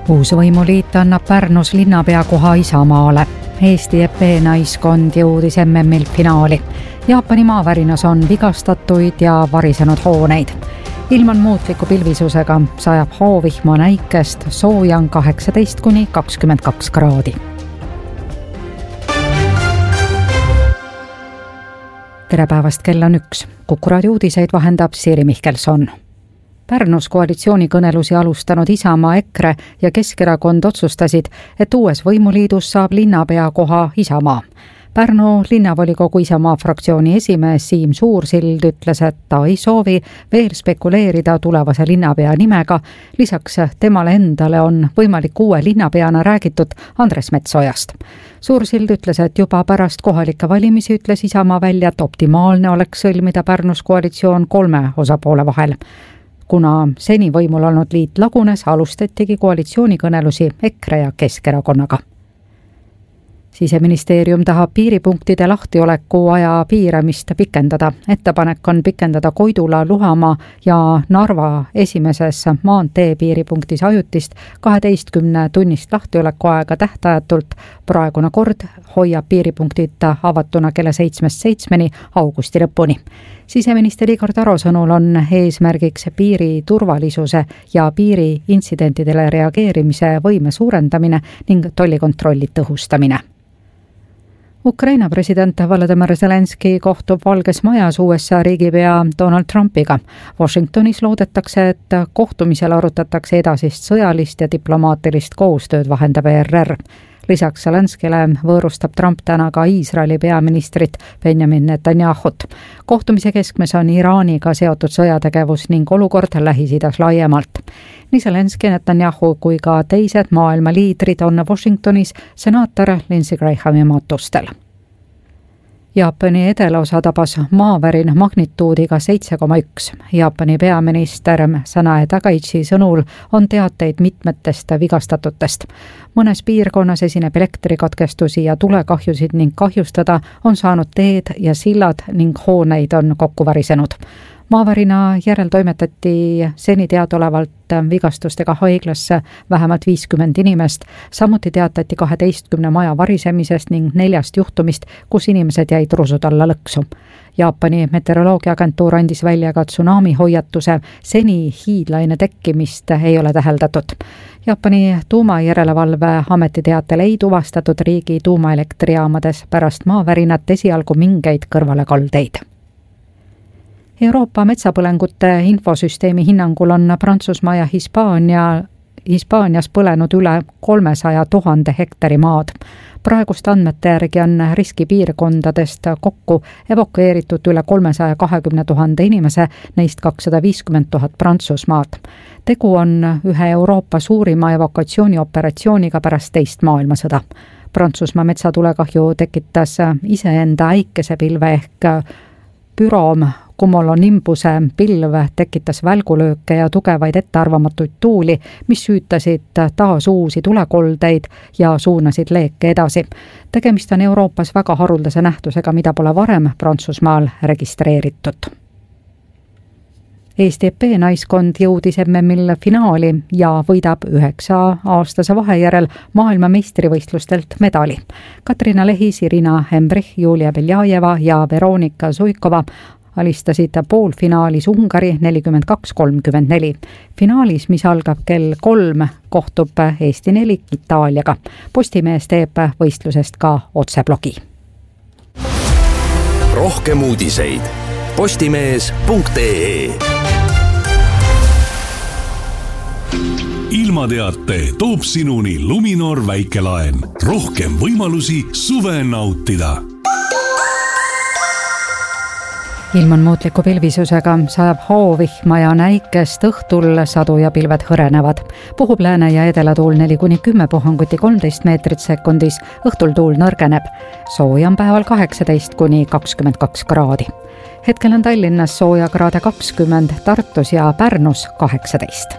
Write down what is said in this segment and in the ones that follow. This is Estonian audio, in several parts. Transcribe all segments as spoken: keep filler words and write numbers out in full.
Uus võimuliit annab Pärnus linnapea koha Isamaale. Eesti E P naiskond jõudis M M-il finaali. Jaapani maavärinas on vigastatuid ja varisenud hooneid. Ilm on muutliku pilvisusega, sajab hoovihma näikest, sooja on kaheksateist kuni kakskümmend kaks kraadi. Tere päevast, kell on üks. Kuku raadio uudiseid vahendab Siiri Mihkelson. Pärnus koalitsioonikõnelusi alustanud Isamaa, EKRE ja Keskerakond otsustasid, et uues võimuliidus saab linnapea koha Isamaa. Pärnu linnavolikogu Isamaa fraktsiooni esimees Siim Suursild ütles, et ta ei soovi veel spekuleerida tulevase linnapea nimega. Lisaks temale endale on võimalik uue linnapeana räägitud Andres Metsojast. Suursild ütles, et juba pärast kohalikke valimisi ütles Isamaa välja, et optimaalne oleks sõlmida Pärnus koalitsioon kolme osapoole vahel. Kuna seni võimul olnud liit lagunes, alustatigi koalitsioonikõnelusi EKRE ja Keskerakonnaga. Siseministeerium tahab piiripunktide lahtioleku aja piiramist pikendada. Ettepanek on pikendada Koidula, Luhamaa ja Narva esimeses maantee piiripunktis ajutist kaheteistkümne tunnist lahtioleku aega tähtajatult. Praegune kord hoiab piiripunktid avatuna kella seitsmest seitsmeni augusti lõpuni. Siseminister Igor Taro sõnul on eesmärgiks piiri turvalisuse ja piiri intsidentidele reageerimise võime suurendamine ning tollikontrolli tõhustamine. Ukraina president Volodymyr Zelenski kohtub Valges Majas U S A riigipea Donald Trumpiga. Washingtonis loodetakse, et kohtumisel arutatakse edasist sõjalist ja diplomaatilist koostööd, vahendab E R R. Lisaks Zelenskile võõrustab Trump täna ka Iisraeli peaministrit Benjamin Netanyahut. Kohtumise keskmes on Iraaniga seotud sõjategevus ning olukord Lähis-Idas laiemalt. Nii Zelenski, Netanyahu kui ka teised maailma liidrid on Washingtonis senaator Lindsey Grahami matustel. Jaapani edelaosa tabas maavärin magnituudiga seitse koma üks. Jaapani peaminister Sanae Takaichi sõnul on teateid mitmetest vigastatutest. Mõnes piirkonnas esineb elektrikatkestusi ja tulekahjusid ning kahjustada on saanud teed ja sillad ning hooneid on kokku varisenud. Maavärina järel toimetati seni teadaolevalt vigastustega haiglasse vähemalt viiskümmend inimest. Samuti teatati kaheteistkümne maja varisemisest ning neljast juhtumist, kus inimesed jäid rusud alla lõksu. Jaapani meteoroloogiaagentuur andis välja ka tsunami hoiatuse, seni hiidlaine tekkimist ei ole täheldatud. Jaapani tuumajärelevalve ameti teatel ei tuvastatud riigi tuumaelektrijaamades pärast maavärinat esialgu mingeid kõrvalekaldeid. Euroopa metsapõlengute infosüsteemi hinnangul on Prantsusmaa ja Hispaania, Hispaanias põlenud üle kolmesaja tuhande hektari maad. Praegust andmete järgi on riskipiirkondadest kokku evakueeritud üle kolmesaja kahekümne tuhande inimese, neist kakssada viiskümmend tuhat Prantsusmaad. Tegu on ühe Euroopa suurima evakuatsioonioperatsiooniga pärast teist maailmasõda. Prantsusmaa metsatulekahju tekitas iseenda äikesepilve ehk Pyrom Cumulonimbuse pilv tekitas välgulööke ja tugevaid ettearvamatuid tuuli, mis süütasid taas uusi tulekoldeid ja suunasid leeke edasi. Tegemist on Euroopas väga haruldase nähtusega, mida pole varem Prantsusmaal registreeritud. Eesti E P naiskond jõudis M M-il finaali ja võidab üheksa aastase vahe järel maailma meistrivõistlustelt medali. Katrina Lehis, Irina Hembrich, Julia Beljajeva ja Veronika Zuikova alistasid poolfinaalis Ungari nelikümmend kaks kolmkümmend neli. Finaalis, mis algab kell kolm, kohtub Eesti nelik Itaaliaga. Postimees teeb võistlusest ka otseblogi. Rohkem uudiseid postimees punkt ee. Ilmateate toob sinuni Luminor väikelaen. Rohkem võimalusi suve nautida. Ilm on muutliku pilvisusega, sajab hoovihma ja näikest, õhtul sadu ja pilved hõrenevad. Puhub lääne ja edelatuul neli kuni kümme puhanguti kolmteist meetrit sekundis, õhtul tuul nõrgeneb. Sooja on päeval kaheksateist kuni kakskümmend kaks kraadi. Hetkel on Tallinnas sooja kraade kakskümmend, Tartus ja Pärnus kaheksateist.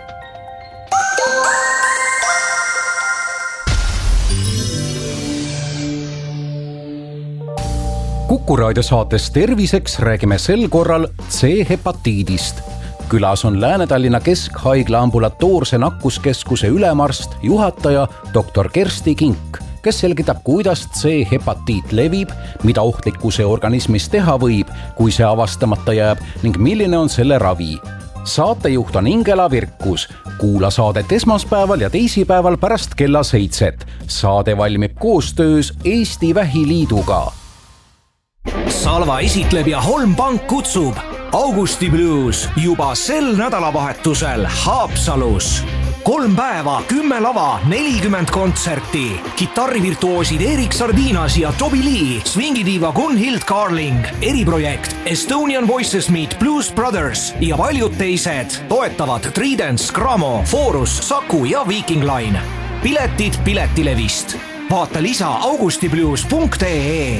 Kuku raadio saates Terviseks räägime sel korral C-hepatiidist. Külas on Lääne-Tallinna Keskhaigla ambulatoorse nakkuskeskuse ülemarst, juhataja doktor Kersti Kink, kes selgitab, kuidas C-hepatiit levib, mida ohtlikku see organismis teha võib, kui see avastamata jääb ning milline on selle ravi. Saatejuht on Ingela Virkus. Kuula saadet esmaspäeval ja teisipäeval pärast kella seitset. Saade valmib koostöös Eesti Vähiliiduga. Salva esitleb ja Holm Pank kutsub Augusti Blues juba sel nädalavahetusel Haapsalus. Kolm päeva, kümme lava, nelikümmend kontserti. Kitarrivirtuoosid Erik Sardinas ja Toby Lee, swingidiiva Gunhild Carling, eriprojekt Estonian Voices Meet Blues Brothers ja paljud teised toetavad Tridents, Gramo, Forus, Saku ja Viking Line. Piletid Piletilevist. Vaata lisa augustiblues punkt ee.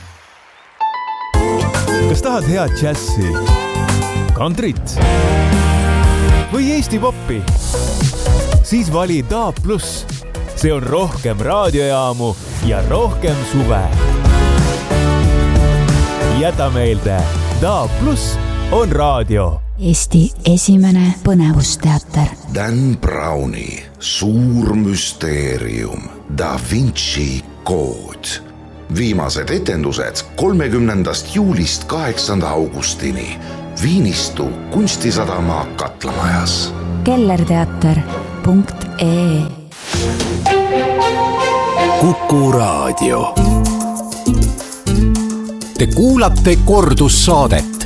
Kas tahad head džässi, kantrit või Eesti poppi? Siis vali D A B plus. See on rohkem raadiojaamu ja rohkem suve. Jäta meelde, D A B plus on raadio. Eesti esimene põnevusteater. Dan Browni Suur müsteerium, Da Vinci kood. Viimased etendused kolmekümnendast juulist kaheksanda augustini Viinistu kunstisadama Katlamajas. kellerteater punkt ee. Kuku raadio. Te kuulate kordussaadet.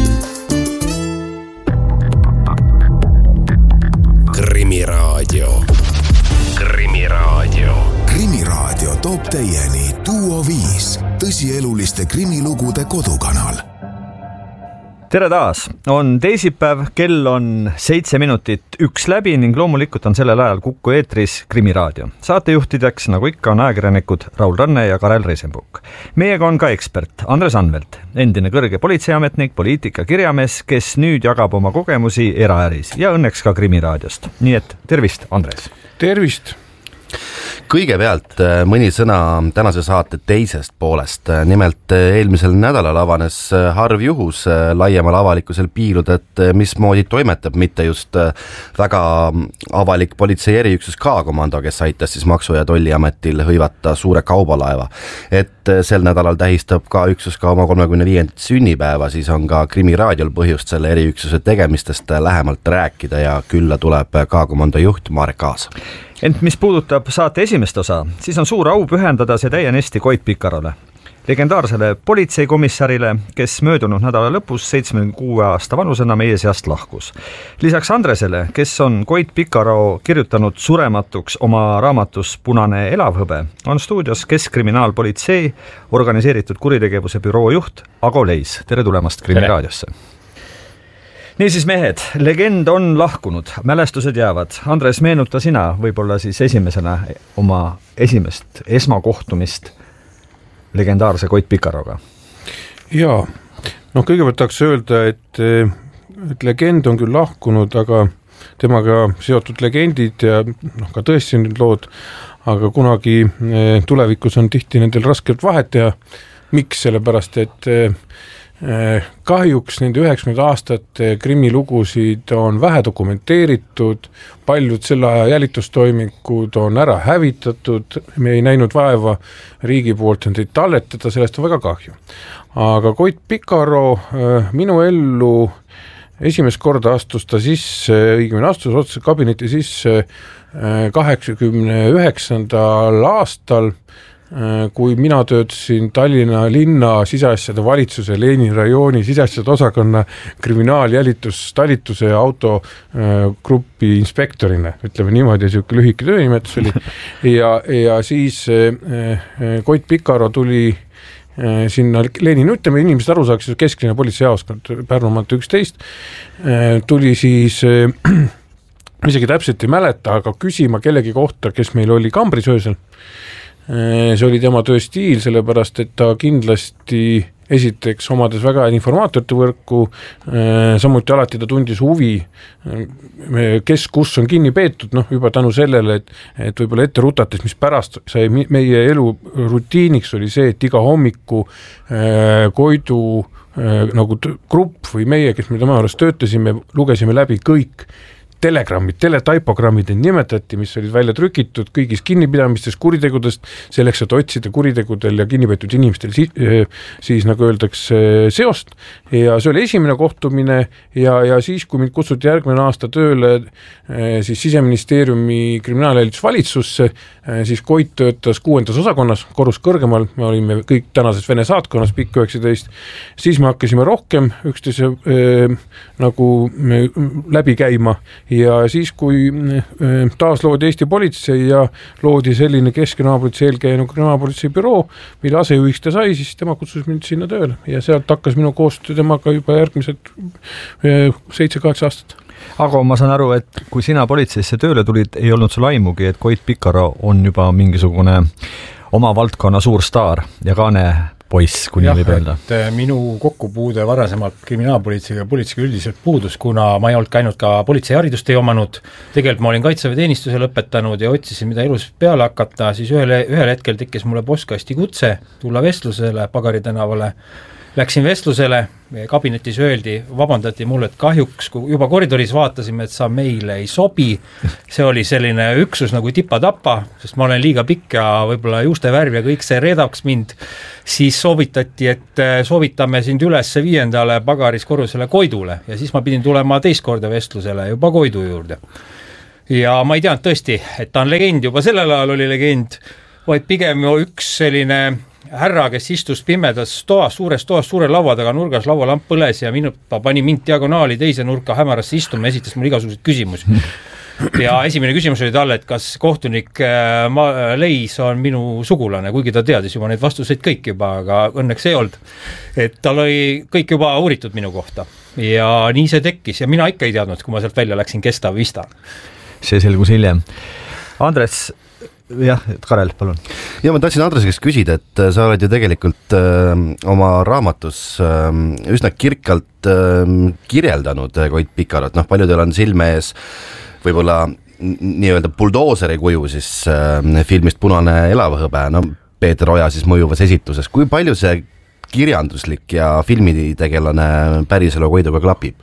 Krimiraadio. Krimiraadio. Krimiraadio toob teieni Duo viis, tõsieluliste krimilugude kodukanal. Tere taas, on teisipäev, kell on seitse minutit üks läbi ning loomulikult on sellel ajal Kuku eetris Krimiraadio. Saatejuhtideks, nagu ikka, on ajakirjanikud Raul Ranne ja Karel Reisenbuk. Meiega on ka ekspert Andres Anvelt, endine kõrge politseiametnik, poliitika kirjamees, kes nüüd jagab oma kogemusi eraäris ja õnneks ka Krimiraadiost. Nii et tervist, Andres! Tervist! Kõigepealt mõni sõna tänase saate teisest poolest. Nimelt eelmisel nädalal avanes harv juhus laiemal avalikkusel piiluda, et mismoodi toimetab mitte just väga avalik politsei eriüksus K-komando, kes aitas siis Maksu- ja Tolliametil hõivata suure kaubalaeva. Et sel nädalal tähistab ka üksus ka oma kolmekümne viiendat sünnipäeva, siis on ka Krimiraadiol põhjust selle eriüksuse tegemistest lähemalt rääkida ja külla tuleb K-komando juht Marek Aas. Ent mis puudutab saate esimest osa, siis on suur au pühendada see täienesti Koit Pikarole, legendaarsele politseikomissarile, kes möödunud nädala lõpus seitsmekümne kuue aasta vanusena meie seast lahkus. Lisaks Andresele, kes on Koit Pikaro kirjutanud surematuks oma raamatus Punane elavhõbe, on stuudios Keskkriminaalpolitsei organiseeritud kuritegevuse büroo juht Ago Leis. Tere tulemast Krimiraadiosse! Niisiis mehed, legend on lahkunud, mälestused jäävad. Andres, meenuta sina võib-olla siis esimesena oma esimest esmakohtumist legendaarse Koit Pikaroga. Jaa, no kõigepealt tahaks öelda, et, et legend on küll lahkunud, aga temaga seotud legendid ja noh, ka tõesti nüüd lood, aga kunagi tulevikus on tihti nendel raskelt vahet teha. Miks? Sellepärast, et kahjuks nende üheksakümnendate aastate krimilugusid on vähe dokumenteeritud, paljud selle aja jälitustoimikud on ära hävitatud, me ei näinud vaeva riigi poolt neid talletada, sellest on väga kahju. Aga Koit Pikaro minu ellu esimest korda astus ta sisse, õigemini astus otse kabineti sisse kaheksakümne üheksandal aastal, kui mina töötasin Tallinna linna siseasjade valitsuse Leeni rajooni siseasjade osakonna kriminaaljälitustalituse ja autogruppi inspektorina, ütleme niimoodi, siuke lühike töönimetus oli. Ja, ja siis Koit Pikaro tuli sinna Leeni, no ütleme inimesed aru saaks, keskline politseijaoskond Pärnu maantee üksteist, tuli siis isegi täpselt ei mäleta, aga küsima kellegi kohta, kes meil oli Kambris öösel. See oli tema töö stiil, sellepärast, et ta kindlasti esiteks omades väga informaatorite võrku, samuti alati ta tundis huvi, kes kus on kinni peetud, noh juba tänu sellele, et, et võib-olla ette rutates, mis pärast sai meie elu rutiiniks oli see, et iga hommiku Koidu nagu grupp või meie, kes me tema juures töötasime, lugesime läbi kõik telegrammid, teletaipogrammid neid nimetati, mis olid välja trükitud kõigis kinnipidamistes kuritegudest, selleks, et otsida kuritegudel ja kinnipeetud inimestel siis, siis nagu öeldakse seost ja see oli esimene kohtumine ja, ja siis, kui mind kutsuti järgmine aasta tööle siis Siseministeeriumi kriminaaljälitusvalitsusse, siis Koit töötas kuuendas osakonnas, korrus kõrgemal, me olime kõik tänases Vene saatkonnas, pikk üheksateist, siis me hakkasime rohkem üksteise äh, nagu äh, läbi käima ja siis, kui taas loodi Eesti politsei ja loodi selline keskkriminaalpolitsei eelkäinud kriminaalpolitsei büroo, mille asejuhiks ta sai, siis tema kutsus mind sinna tööle ja sealt hakkas minu koostöö temaga juba järgmised seitse-kaheksa aastat. Aga ma saan aru, et kui sina politseisse tööle tulid, ei olnud sul aimugi, et Koit Pikaro on juba mingisugune oma valdkonna suur staar ja kaane poiss, kuni võib öelda. Minu kokkupuude varasemalt kriminaalpolitseiga ja politseiga üldiselt puudus, kuna ma ei olnud käinud ka politseiharidust ei omanud, tegelikult ma olin kaitseväeteenistuse lõpetanud ja otsisin, mida elus peale hakata, siis ühel, ühel hetkel tekkis mulle postkasti kutse tulla vestlusele Pagari tänavale. Läksin vestlusele, kabinetis öeldi, vabandati mulle, et kahjuks, kui juba koridoris vaatasime, et sa meile ei sobi, see oli selline üksus nagu tipa-tapa, sest ma olen liiga pikk ja võib-olla juuste värv ja kõik see reedaks mind, siis soovitati, et soovitame sind üles viiendale Pagaris korrusele Koidule ja siis ma pidin tulema teist korda vestlusele juba Koidu juurde. Ja ma ei teadnud tõesti, et ta on legend, juba sellel ajal oli legend, vaid pigem üks selline härra, kes istus pimedas toas, suures toas, suure laua taga nurgas, laualamp põles ja minu, ta pani mind diagonaali teise nurka hämarasse istuma, esitas mul igasuguseid küsimusi. Ja esimene küsimus oli talle, et kas kohtunik Leis on minu sugulane, kuigi ta teadis juba neid vastuseid kõik juba, aga õnneks ei olnud. Et tal oli kõik juba uuritud minu kohta ja nii see tekkis ja mina ikka ei teadnud, kui ma sealt välja läksin, kes ta vista. See selgus hiljem. Andres, jah, Karel, palun. Ja ma tahtsin Andrese käest küsida, et sa oled ju tegelikult äh, oma raamatus äh, üsna kirkalt äh, kirjeldanud Koit Pikarot, noh paljudel on silme ees võib-olla nii-öelda buldooseri kuju siis äh, filmist Punane elavhõbe, no Peeter Oja siis mõjuvas esituses, kui palju see kirjanduslik ja filmitegelane päriselu Koiduga klapib?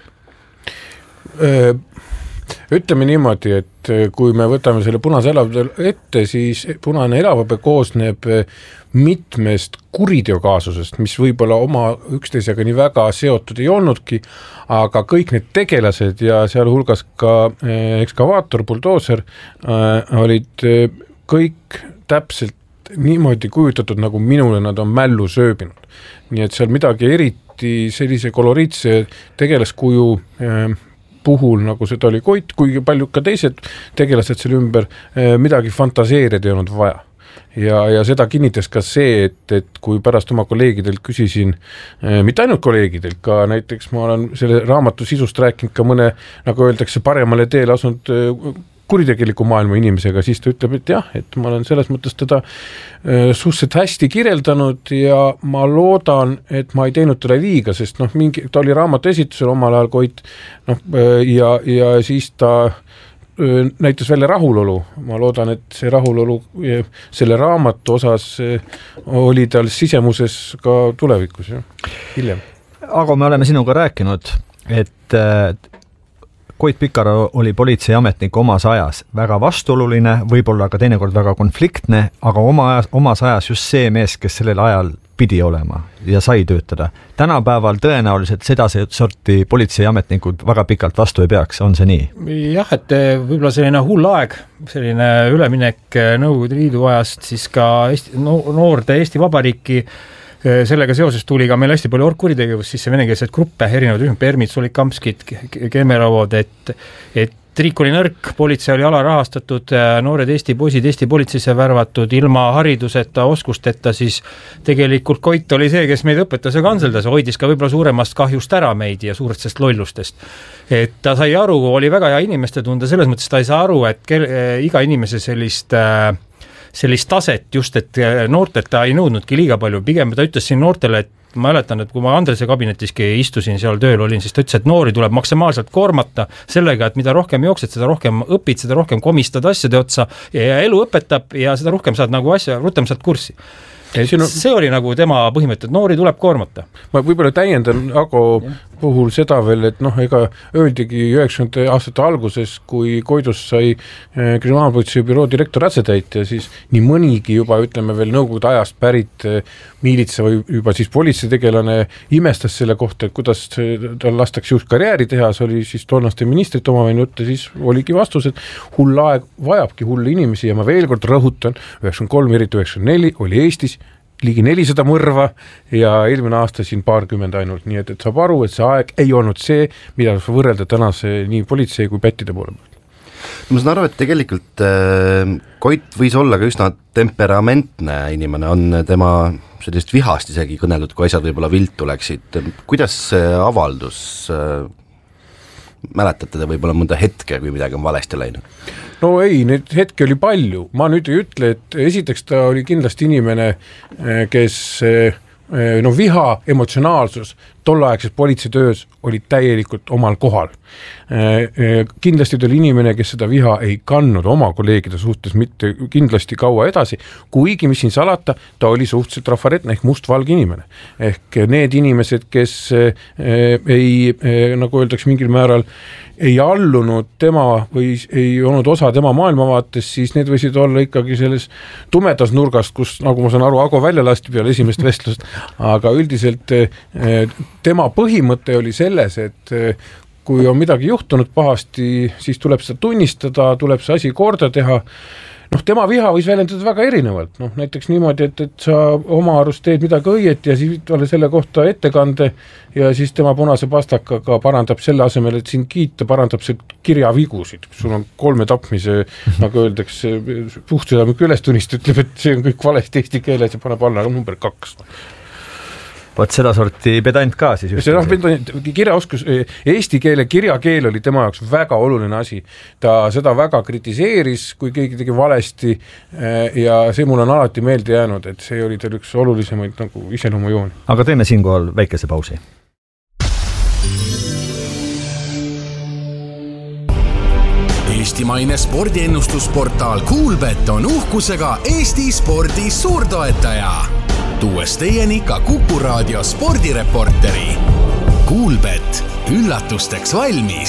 Ütleme niimoodi, et kui me võtame selle Punase elavhõbe ette, siis Punane elavhõbe koosneb mitmest kuriteokaasusest, mis võib-olla oma üksteisega nii väga seotud ei olnudki, aga kõik need tegelased ja seal hulgas ka ekskavaator, buldooser olid kõik täpselt niimoodi kujutatud, nagu minule nad on mällu sööbinud. Nii et seal midagi eriti sellise koloriitse tegelaskuju puhul, nagu seda oli Koit, kuigi palju ka teised tegelased selle ümber, midagi fantaseerida ei olnud vaja. Ja, ja seda kinnitas ka see, et, et kui pärast oma kolleegidelt küsisin, mitte ainult kolleegidelt, ka näiteks ma olen selle raamatu sisust rääkinud ka mõne, nagu öeldakse, paremale teele asunud kuritegeliku maailma inimesega, siis ta ütleb, et jah, et ma olen selles mõttes teda suhteliselt hästi kirjeldanud ja ma loodan, et ma ei teinud talle liiga, sest noh, mingi, ta oli raamatu esitusel omal ajal Koit, noh, ja, ja siis ta näitas välja rahulolu. Ma loodan, et see rahulolu selle raamatu osas oli tal sisemuses ka tulevikus, jah, hiljem. Aga me oleme sinuga rääkinud, et Koit Pikaro oli politseiametnik omas ajas, väga vastuoluline, võib-olla ka teinekord väga konfliktne, aga oma ajas, omas ajas just see mees, kes sellel ajal pidi olema ja sai töötada. Tänapäeval tõenäoliselt seda sorti politseiametnikud väga pikalt vastu ei peaks, on see nii? Jah, et võib-olla selline hull aeg, selline üleminek Nõukogude Liidu ajast siis ka Eesti, noorde Eesti Vabariiki, sellega seoses tuli ka meil hästi palju orgkuritegevust, siis see venekeelset gruppe, erinevad rühm, Permid, Solikamskid, Kemeravod, et, et riik oli nõrk, politsei oli alarahastatud, noored Eesti poisid Eesti politseisse värvatud, ilma hariduseta, oskusteta, siis tegelikult Koit oli see, kes meid õpetas ja kanseldas, hoidis ka võib-olla suuremast kahjust ära meid ja suurtest lollustest. Et ta sai aru, oli väga hea inimeste tunda, selles mõttes ta ei saa aru, et kel, iga inimese sellist äh, sellist taset just, et noortelt ta ei nõudnudki liiga palju, pigem ta ütles siin noortele, et ma mäletan, et kui ma Andrese kabinetiski istusin, seal tööl olin, siis ta ütles, et noori tuleb maksimaalselt koormata sellega, et mida rohkem jooksed, seda rohkem õpid, seda rohkem komistad asjade otsa ja elu õpetab ja seda rohkem saad nagu asja, rutem saad kurssi. On... see oli nagu tema põhimõte, et noori tuleb koormata. Ma võib-olla täiendan Ago puhul seda veel, et noh, ega öeldigi üheksakümnendate aastate alguses, kui Koidust sai kriminaalpolitsei büroo direktor asetäitja, siis nii mõnigi juba, ütleme veel nõukogude ajast pärit miilitsa või juba siis politseitegelane imestas selle kohta, et kuidas tal lastakse just karjääri teha, see oli siis tollaste ministrite omavaheline jutt ja siis oligi vastus, et hull aeg vajabki hulle inimesi ja ma veel kord rõhutan, üheksakümmend kolm, eriti üheksakümmend neli oli Eestis ligi nelisada mõrva ja eelmine aasta siin paarkümmend ainult, nii et, et saab aru, et see aeg ei olnud see, mida võrrelda tänase nii politsei kui pättide poole pealt. Ma saan aru, et tegelikult äh, Koit võis olla ka üsna temperamentne inimene, on tema sellist vihast isegi kõneldud, kui asjad võib-olla viltu läksid. Kuidas see avaldus, äh, mäletate te võib-olla mõnda hetke, kui midagi on valesti läinud? No ei, neid hetki oli palju, ma nüüd ei ütle, et esiteks ta oli kindlasti inimene, kes no viha, emotsionaalsus tolleaegses politseitöös oli täielikult omal kohal. Kindlasti ta oli inimene, kes seda viha ei kannud oma kolleegide suhtes mitte kindlasti kaua edasi, kuigi mis siin salata, ta oli suhteliselt trafaretne ehk mustvalge inimene. Ehk need inimesed, kes ei, nagu öeldakse mingil määral, ei allunud tema või ei olnud osa tema maailmavaates, siis need võisid olla ikkagi selles tumedas nurgast, kus, nagu ma saan aru, Ago välja lasti peale esimest vestlust, aga üldiselt tema põhimõte oli selles, et kui on midagi juhtunud pahasti, siis tuleb seda tunnistada, tuleb see asi korda teha. Noh, tema viha võis väljendada väga erinevalt. Noh, näiteks niimoodi, et, et sa oma arust teed midagi õieti ja siis talle selle kohta ettekande ja siis tema punase pastakaga parandab selle asemel, et sind kiita, parandab see kirjavigusid. Sul on kolme tapmise, nagu öeldakse, puhtsüdamik ülestunist, ütleb, et see on kõik valesti eesti keeles ja paneb alla number kaks. Vaat seda sorti pedant ka siis just. No, kirjaoskus, eesti keele kirjakeel oli tema jaoks väga oluline asi. Ta seda väga kritiseeris, kui keegi tegi valesti ja see mul on alati meelde jäänud, et see oli teil üks olulisemaid nagu iseloomujooni. Aga teeme siinkohal väikese pausi. Eestimaine spordiennustusportaal Kuulbet on uhkusega Eesti spordi suurtoetaja. Tuues teieni ka Kuku Raadio spordireporteri. Kuulbet, üllatusteks valmis.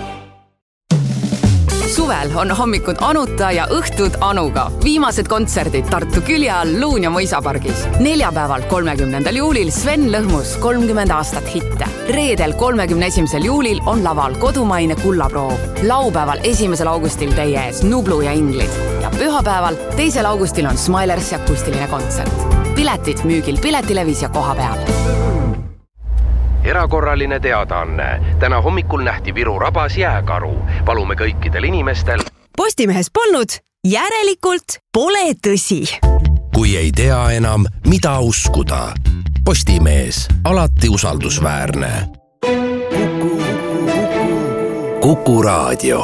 Suvel on hommikud Anuta ja õhtud Anuga. Viimased kontserdid Tartu külje all Luun ja Mõisapargis. Neljapäeval kolmekümnendal juulil Sven Lõhmus kolmkümmend aastat hitte. Reedel kolmekümne esimesel juulil on laval kodumaine kullaproov. Laupäeval esimesel augustil teie ees Nublu ja Inglid. Ja pühapäeval teisel augustil on Smilers ja akustiline kontsert. Piletid müügil Piletilevis ja koha peal. Erakorraline teadaanne. Täna hommikul nähti Viru rabas jääkaru. Palume kõikidel inimestel. Postimehes polnud, järelikult pole tõsi. Kui ei tea enam, mida uskuda. Postimees, alati usaldusväärne. Kuku, Kuku Raadio.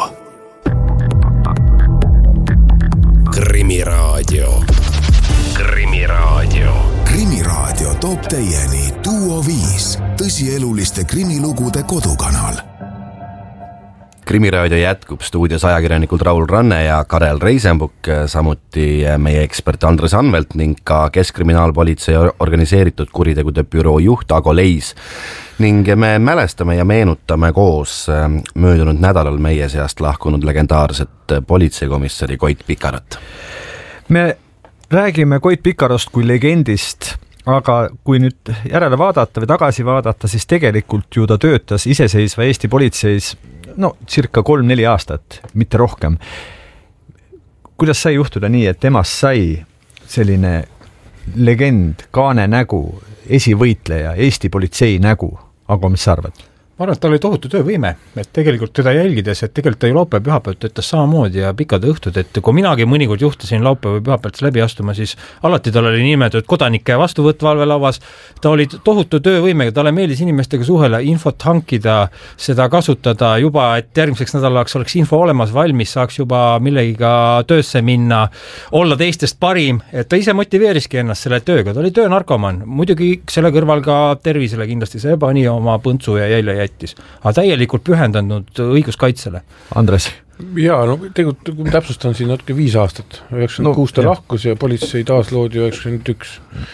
Krimiraadio. Krimiraadio. Krimiraadio toob teieni Duo viis, tõsieluliste krimilugude kodukanal. Krimiraadio jätkub stuudios ajakirjanikud Raul Ranne ja Karel Reisenbuk, samuti meie ekspert Andres Anvelt ning ka Keskkriminaalpolitsei organiseeritud kuritegude büroo juht Ago Leis. Ning me mälestame ja meenutame koos möödunud nädalal meie seast lahkunud legendaarset politseikomissari Koit Pikarat. Me räägime Koit Pikarost kui legendist, aga kui nüüd järele vaadata või tagasi vaadata, siis tegelikult ju ta töötas iseseisva Eesti politseis no circa kolm-neli aastat, mitte rohkem. Kuidas sai juhtuda nii, et temast sai selline legend, kaane nägu, esivõitleja, Eesti politsei nägu? Aga mis sa arvad? Ma arvan, et tal oli tohutu töövõime, et tegelikult teda jälgides, et tegelikult ta ju laupäev pühapäev töötas samamoodi ja pikad õhtud, et kui minagi mõnikord juhtasin laupäev või pühapäevalt läbi astuma, siis alati tal oli nimetatud kodanike vastuvõtvalvelavas, ta oli tohutu töövõimega, talle meeldis inimestega suhele, infot hankida, seda kasutada juba, et järgmiseks nädalaks oleks info olemas, valmis, saaks juba millegiga töösse minna, olla teistest parim, et ta ise motiveeriski ennast selle tööga, ta oli töönarkoman, muidugi selle kõrval ka tervisele kindlasti see pani oma põntsu ja jälje jäi jättis, aga täielikult pühendanud õiguskaitsele. Andres? Jaa, no tegelikult kui täpsustan siin natuke viis aastat, üheksakümmend kuus ta lahkus ja politsei taasloodi üheksakümmend üks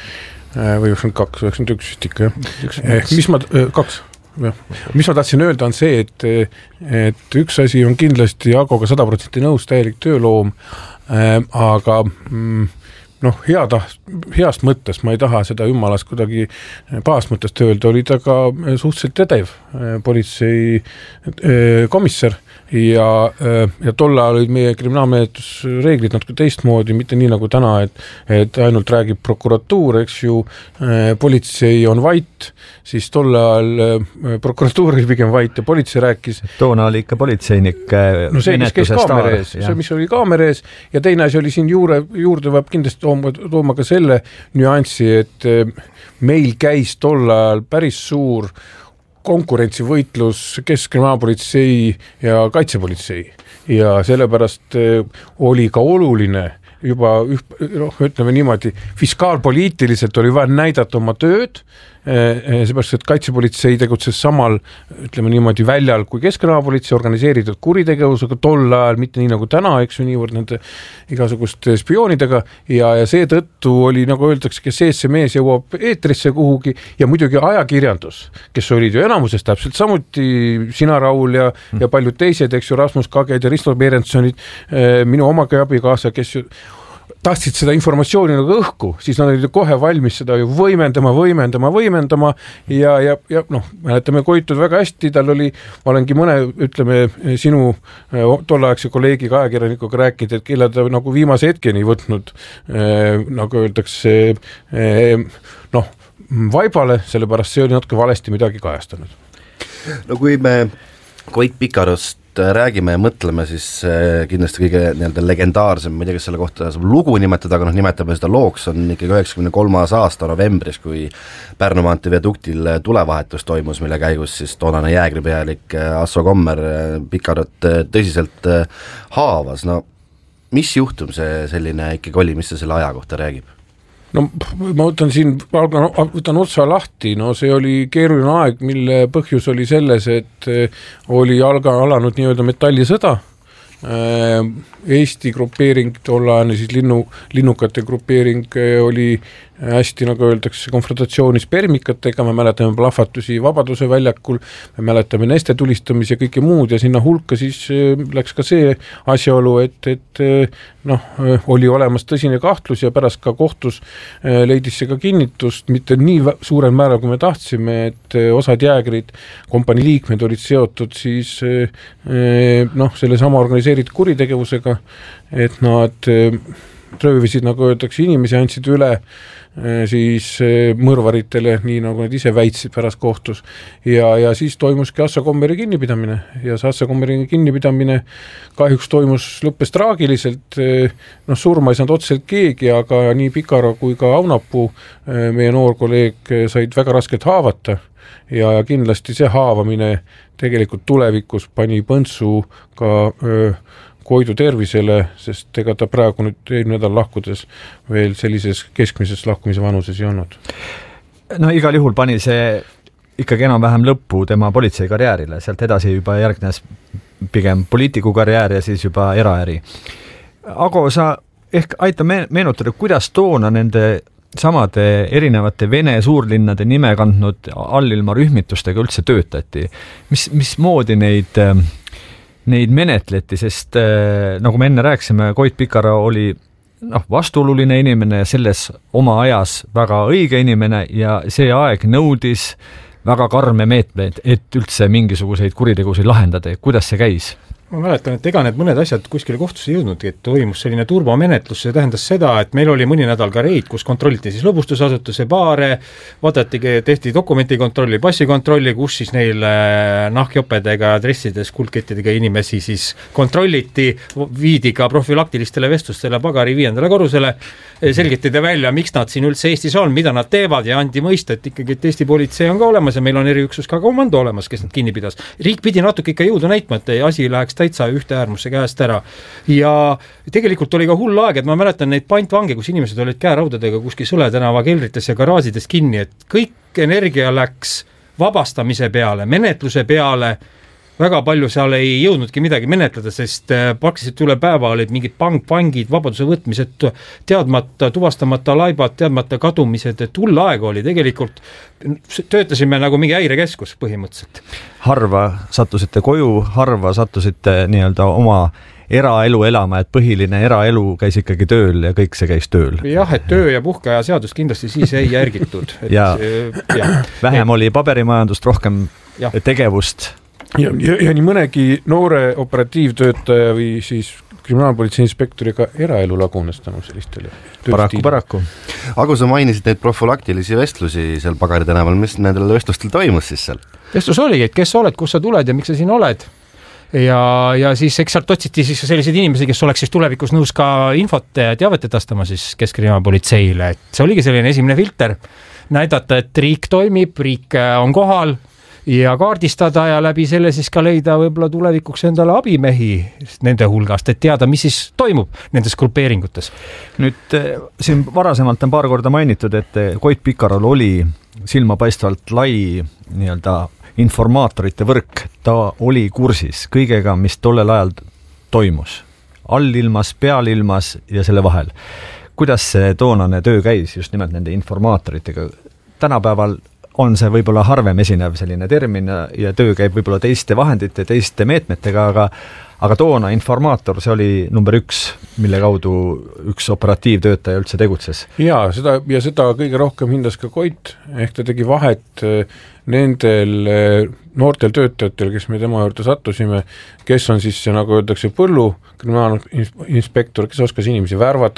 või üheksakümmend kaks, üheksakümmend üks vist ikka, jah. Mis ma, kaks, jah. Mis ma tahtsin öelda on see, et, et üks asi on kindlasti Agoga sada protsenti nõus, täielik tööloom, aga noh, hea taht, heast mõttes, ma ei taha seda jummalast kuidagi pahast mõttest öelda, oli ta ka suhteliselt edev politsei komissar ja, ja tolle ajal olid meie kriminaalmenetlusreeglid natuke teistmoodi, mitte nii nagu täna, et, et ainult räägib prokuratuur, eks ju, politsei on vait, siis tolle ajal prokuratuur oli pigem vait ja politsei rääkis. Toona oli ikka politseinik no see, kes käis kaamera ees, see, mis oli kaamera ees ja teine asi oli siin juurde, juurde võib kindlasti tooma, tooma ka selle nüanssi, et meil käis tolle ajal päris suur konkurentsivõitlus keskkriminaalpolitsei ja kaitsepolitsei ja sellepärast oli ka oluline juba, noh, ütleme niimoodi, fiskaalpoliitiliselt oli vaja näidata oma tööd, seepärast, et kaitsepolitsei tegutses samal, ütleme niimoodi, väljal kui keskkriminaalpolitsei organiseeritud kuritegevusega tol ajal, mitte nii nagu täna, eks ju, niivõrd nende igasuguste spioonidega ja, ja seetõttu oli, nagu öeldakse, kes sees see mees jõuab eetrisse kuhugi ja muidugi ajakirjandus, kes olid ju enamuses täpselt samuti sina, Raul ja, ja paljud teised, eks ju, Rasmus Kaged ja Risto Berentsonid, minu omaga abikaasa, kes ju tahtsid seda informatsiooni nagu õhku, siis nad olid kohe valmis seda ju võimendama, võimendama, võimendama ja, ja, ja noh, mäletame Koitud väga hästi, tal oli, ma olengi mõne, ütleme, sinu tolleaegse kolleegiga, ajakirjanikuga rääkinud, et kelle ta nagu viimase hetkeni võtnud, eh, nagu öeldakse, eh, noh, vaibale, sellepärast see oli natuke valesti midagi kajastanud. No kui me Koit Pikarost räägime ja mõtleme, siis kindlasti kõige nii-öelda legendaarsem, ma ei tea, kas selle kohta saab lugu nimetada, aga noh, nimetame seda looks, on ikkagi üheksakümne kolmas aasta novembris, kui Pärnu maantee viaduktil tulevahetus toimus, mille käigus siis toonane jäägripealik Asso Kommer Pikarot tõsiselt haavas. No mis juhtum see selline ikkagi oli, mis see selle aja kohta räägib? No ma võtan siin, võtan otsa lahti, no see oli keeruline aeg, mille põhjus oli selles, et oli alga, alanud nii-öelda metallisõda, Eesti grupeering, tollaane siis linnu, linnukate grupeering oli hästi, nagu öeldakse, konfrontatsioonis permikatega, me mäletame plahvatusi Vabaduse väljakul, me mäletame neste tulistamise ja kõike muud ja sinna hulka siis läks ka see asjaolu, et, et noh, oli olemas tõsine kahtlus ja pärast ka kohtus leidis see ka kinnitust, mitte nii suurel määral, kui me tahtsime, et osad jäägrid, kompanii liikmed olid seotud siis noh, selle sama organiseeritud kuritegevusega, et nad röövisid, nagu öeldakse, inimesi andsid üle siis mõrvaritele, nii nagu nad ise väitsid pärast kohtus ja, ja siis toimuski Asso Kommeri kinnipidamine ja see Asso Kommeri kinnipidamine kahjuks toimus, lõppes traagiliselt, noh, surma ei saanud otseselt keegi, aga nii Pikaro kui ka Aunapuu, meie noor kolleeg, said väga raskelt haavata ja, ja kindlasti see haavamine tegelikult tulevikus pani põntsu ka öö, Koidu tervisele, sest ega ta praegu nüüd eelmine nädal lahkudes veel sellises keskmises lahkumise vanuses ei olnud. No igal juhul pani see ikkagi enam-vähem lõppu tema politseikarjäärile, sealt edasi juba järgnes pigem poliitiku karjäär ja siis juba eraäri. Ago, sa ehk aita meenutada, kuidas toona nende samade erinevate Vene suurlinnade nime kandnud allilma rühmitustega üldse töötati? Mis, mismoodi neid neid menetleti, sest äh, nagu me enne rääkisime, Koit Pikaro oli noh, vastuoluline inimene ja selles oma ajas väga õige inimene ja see aeg nõudis väga karme meetmeid, et üldse mingisuguseid kuritegusid lahendada. Kuidas see käis? Ma mäletan, et ega need mõned asjad kuskile kohtusse jõudnudki, et toimus selline turbomenetlus, see tähendas seda, et meil oli mõni nädal ka reid, kus kontrolliti siis lõbustusasutuse baare, vaadati, tehti dokumentikontrolli, passikontrolli, kus siis neil nahkjopedega dressides kuldkettidega inimesi siis kontrolliti, viidi ka profülaktilistele vestlustele pagari viiendale korrusele, selgitati välja, miks nad siin üldse Eestis on, mida nad teevad ja andi mõista, et ikkagi et Eesti politsei on ka olemas ja meil on eriüksus ka komando olemas, kes nad kinni pidas. Riik pidi natuke ikka jõudu näitma, et asi läheks täitsa ühte äärmusse käest ära. Ja tegelikult oli ka hull aeg, et ma mäletan neid pantvange, kus inimesed olid käeraudadega kuskil Sõle tänava keldrites ja garaažides kinni, et kõik energia läks vabastamise peale, menetluse peale, väga palju seal ei jõudnudki midagi menetleda, sest praktiliselt üle päeva olid mingid pank, pangid, vabaduse võtmised, teadmata, tuvastamata laibad, teadmata kadumised, et hull aeg oli tegelikult, töötasime nagu mingi häirekeskus põhimõtteliselt. Harva sattusite koju, harva sattusite nii-öelda oma eraelu elama, et põhiline eraelu käis ikkagi tööl ja kõik see käis tööl. Jah, et töö ja puhkeaja seadus kindlasti siis ei järgitud. Et, ja, ja vähem et, oli paberimajandust, rohkem ja. tegevust. Ja, ja, ja nii mõnegi noore operatiivtöötaja või siis kriminaalpolitsei inspektoriga eraelu lagunes tänu sellistele paraku, paraku. Aga sa mainisid neid profülaktilisi vestlusi seal Pagari tänaval, mis nendel vestlustel toimus siis seal? Vestlus oligi, et kes sa oled, kus sa tuled ja miks sa siin oled ja, ja siis eks sealt otsiti siis sellised inimesi, kes oleks siis tulevikus nõus ka infot ja teavet edastama siis keskkriminaalpolitseile, et see oligi selline esimene filter, näidata, et riik toimib, riik on kohal ja kaardistada ja läbi selle siis ka leida võib-olla tulevikuks endale abimehi nende hulgast, et teada, mis siis toimub nendes grupeeringutes. Nüüd siin varasemalt on paar korda mainitud, et Koit Pikarol oli silmapaistvalt lai nii-öelda informaatorite võrk, ta oli kursis kõigega, mis tollel ajal toimus. Allilmas, pealilmas ja selle vahel. Kuidas see toonane töö käis just nimelt nende informaatoritega? Tänapäeval on see võib-olla harvem esinev selline termin ja töö käib võib-olla teiste vahendite, teiste meetmetega, aga, aga toona informaator, see oli number üks, mille kaudu üks operatiivtöötaja üldse tegutses. Ja seda, ja seda kõige rohkem hindas ka Koit, ehk ta tegi vahet nendel noortel töötajatel, kes me tema juurde sattusime, kes on siis, nagu öeldakse, põllu kriminaalinspektor, kes oskas inimesi värvata,